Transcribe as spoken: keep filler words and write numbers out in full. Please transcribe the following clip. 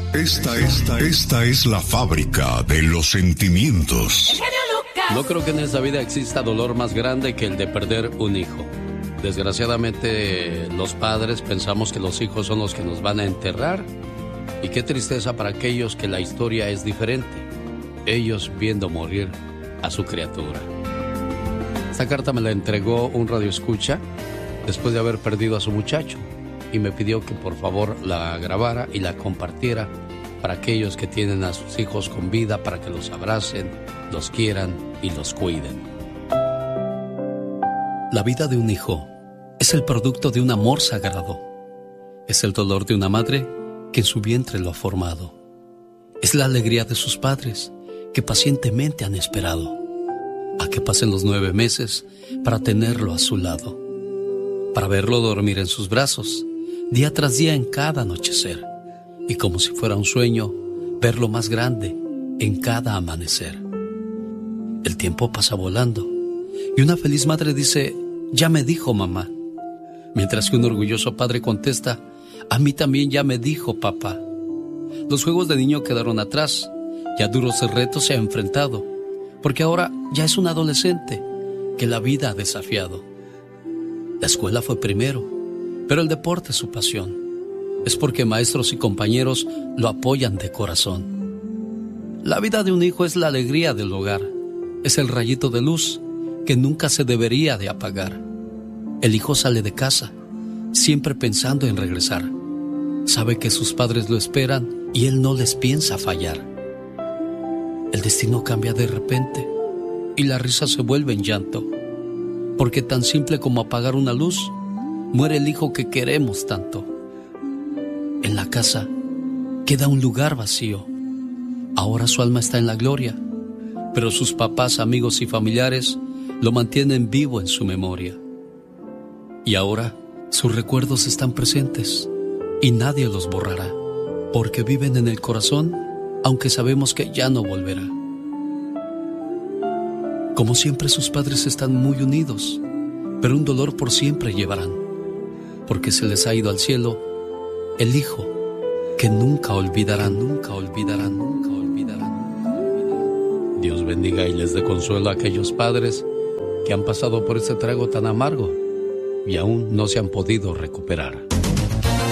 Esta, esta, esta es la fábrica de los sentimientos. No creo que en esta vida exista dolor más grande que el de perder un hijo. Desgraciadamente, los padres pensamos que los hijos son los que nos van a enterrar. Y qué tristeza para aquellos que la historia es diferente. Ellos viendo morir a su criatura. Esta carta me la entregó un radioescucha después de haber perdido a su muchacho. Y me pidió que por favor la grabara y la compartiera para aquellos que tienen a sus hijos con vida, para que los abracen, los quieran y los cuiden. La vida de un hijo es el producto de un amor sagrado. Es el dolor de una madre que en su vientre lo ha formado. Es la alegría de sus padres que pacientemente han esperado a que pasen los nueve meses para tenerlo a su lado, para verlo dormir en sus brazos día tras día en cada anochecer, y como si fuera un sueño, verlo más grande en cada amanecer. El tiempo pasa volando y una feliz madre dice: ya me dijo mamá, mientras que un orgulloso padre contesta: a mí también ya me dijo papá. Los juegos de niño quedaron atrás, ya duros retos se ha enfrentado, porque ahora ya es un adolescente que la vida ha desafiado. La escuela fue primero, pero el deporte es su pasión. Es porque maestros y compañeros lo apoyan de corazón. La vida de un hijo es la alegría del hogar. Es el rayito de luz que nunca se debería de apagar. El hijo sale de casa, siempre pensando en regresar. Sabe que sus padres lo esperan y él no les piensa fallar. El destino cambia de repente y la risa se vuelve en llanto, porque tan simple como apagar una luz, muere el hijo que queremos tanto. En la casa queda un lugar vacío. Ahora su alma está en la gloria, pero sus papás, amigos y familiares lo mantienen vivo en su memoria. Y ahora sus recuerdos están presentes y nadie los borrará, porque viven en el corazón, aunque sabemos que ya no volverá. Como siempre, sus padres están muy unidos, pero un dolor por siempre llevarán, porque se les ha ido al cielo el hijo que nunca olvidarán, nunca olvidarán, nunca olvidarán. Dios bendiga y les dé consuelo a aquellos padres que han pasado por este trago tan amargo y aún no se han podido recuperar.